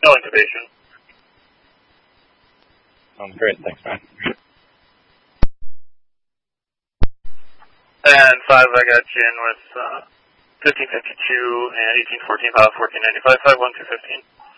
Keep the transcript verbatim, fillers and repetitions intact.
no intubation. Sounds great. Thanks, man. And five, I got you in with uh, fifteen fifty-two and eighteen fourteen, five fourteen ninety-five, five one two fifteen.